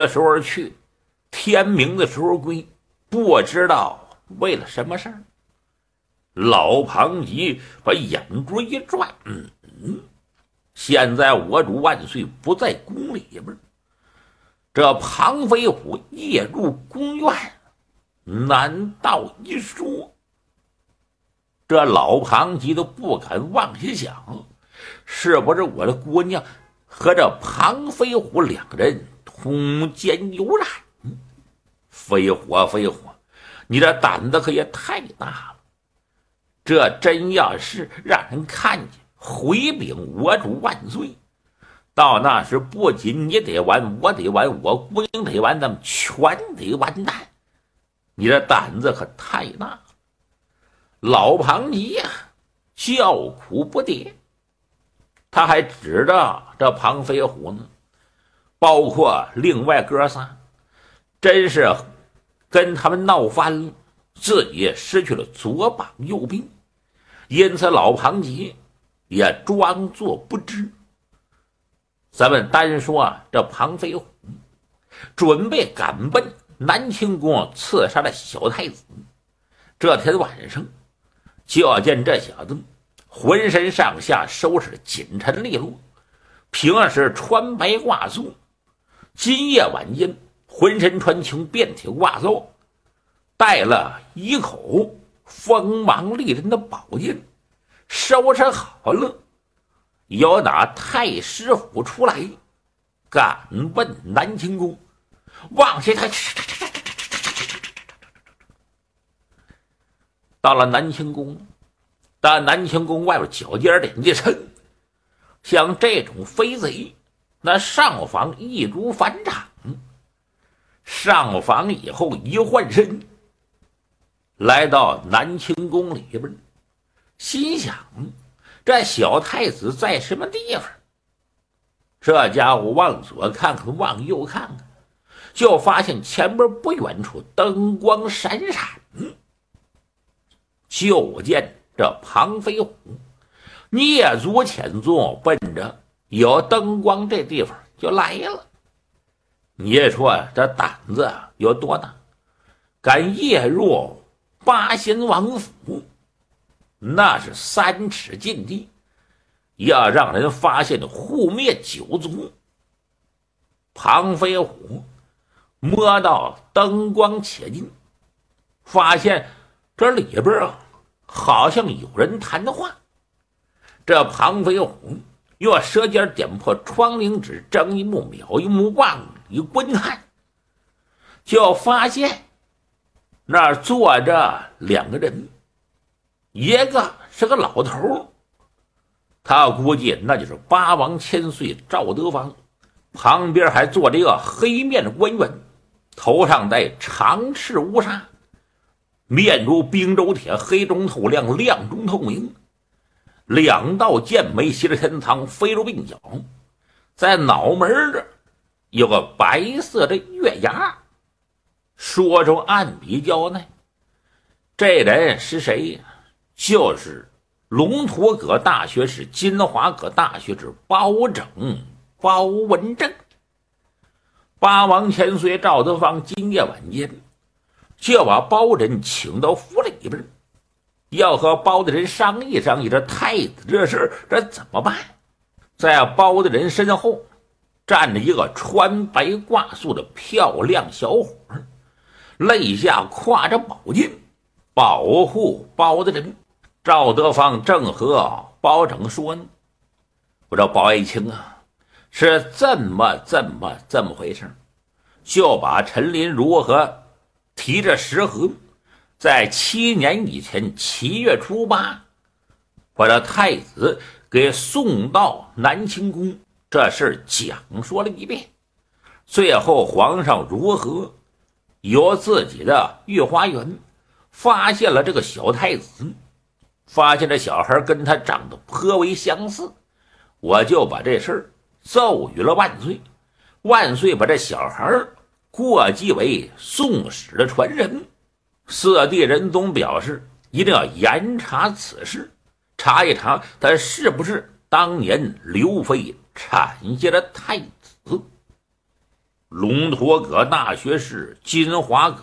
的时候去，天明的时候归，不知道为了什么事儿。老庞吉把眼珠一转，现在我主万岁不在宫里边，这庞飞虎夜入宫院，难道一说？这老庞吉都不敢往下想，是不是我的姑娘和这庞飞虎两人通奸有染？飞虎，飞虎，你这胆子可也太大了！这真要是让人看见，回禀我主万岁，到那时不仅你得完，我得完，我姑娘得完，咱们全得完蛋！你这胆子可太大了！老庞吉呀，叫苦不迭。他还指着这庞飞虎呢，包括另外哥仨，真是跟他们闹翻了，自己失去了左膀右臂，因此老庞吉也装作不知。咱们单说这庞飞虎准备赶奔南清宫刺杀的小太子，这天晚上就见这小子浑身上下收拾紧陈利落，平时穿白挂素，今夜晚间浑身穿青，遍体挂缫，带了一口锋芒利刃的宝剑，收拾好了，要打太师府出来，赶奔南清宫。往下他到了南清宫，到南清宫外边脚尖点一称，像这种飞贼，那上访易如反掌。上访以后一换身，来到南清宫里边，心想这小太子在什么地方？这家伙往左看看，往右看看，就发现前边不远处灯光闪闪，就见这庞飞虎蹑足潜踪，奔着有灯光这地方就来了。你说这胆子有多大，敢夜入八仙王府，那是3尺禁地，要让人发现护灭九族。庞飞虎摸到灯光且近，发现这里边好像有人谈话。这庞飞虎用舌尖点破窗棂纸，睁一目瞄一目，望一观看，就发现那儿坐着2个人，一个是个老头，他估计那就是八王千岁赵德芳，旁边还坐着一个黑面的官员，头上戴长赤乌纱，面如冰州铁，黑中透亮，亮中透明，2道剑眉斜着天堂，飞入鬓角，在脑门这有个白色的月牙。说中暗笔交代，这人是谁呀？就是龙图阁大学士、金华阁大学士包拯、包文正。八王千岁赵德芳今夜晚间就把包人请到府里边，要和包大人商议商议这太子这事这怎么办。在包大人身后站着一个穿白挂素的漂亮小伙，肋下挎着宝剑保护包大人。赵德芳正和包拯说呢，我说包爱卿啊，是这么回事，就把陈林如何提着石盒，在7年以前7月初8，把这太子给送到南清宫，这事讲说了一遍。最后皇上如何由自己的御花园发现了这个小太子，发现这小孩跟他长得颇为相似，我就把这事儿奏与了万岁。万岁把这小孩过继为宋史的传人。四弟仁宗表示一定要严查此事，查一查他是不是当年刘妃产下的太子。 龙陀阁大学士金华阁